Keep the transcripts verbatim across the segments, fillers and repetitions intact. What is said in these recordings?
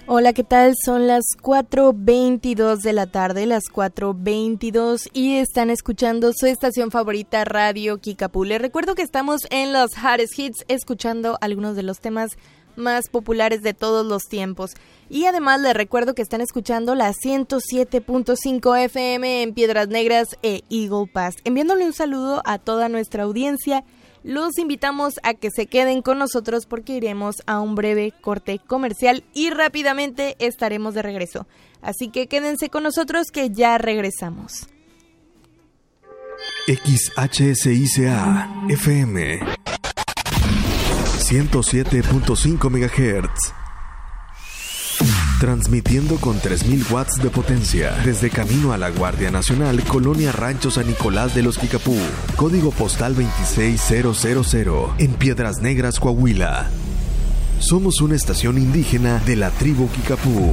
Hola, ¿qué tal? Son las cuatro veintidós de la tarde, las cuatro veintidós y están escuchando su estación favorita, Radio Kickapoo. Les recuerdo que estamos en los Hottest Hits, escuchando algunos de los temas más populares de todos los tiempos. Y además les recuerdo que están escuchando la ciento siete punto cinco F M en Piedras Negras e Eagle Pass. Enviándole un saludo a toda nuestra audiencia. Los invitamos a que se queden con nosotros porque iremos a un breve corte comercial y rápidamente estaremos de regreso. Así que quédense con nosotros que ya regresamos. X H S I C A F M ciento siete punto cinco megahertz. Transmitiendo con tres mil watts de potencia desde camino a la Guardia Nacional, Colonia Rancho San Nicolás de los Kickapoo, código postal veintiséis mil en Piedras Negras, Coahuila. Somos una estación indígena de la tribu Kickapoo.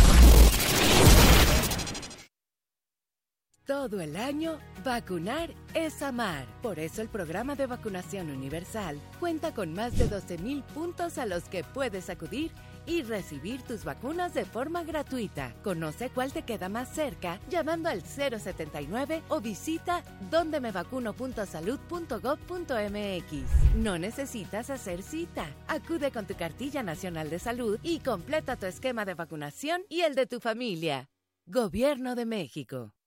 Todo el año, vacunar es amar. Por eso el programa de vacunación universal cuenta con más de doce mil puntos a los que puedes acudir y recibir tus vacunas de forma gratuita. Conoce cuál te queda más cerca llamando al cero setenta y nueve o visita donde me vacuno punto salud punto gob punto m x. No necesitas hacer cita. Acude con tu cartilla nacional de salud y completa tu esquema de vacunación y el de tu familia. Gobierno de México.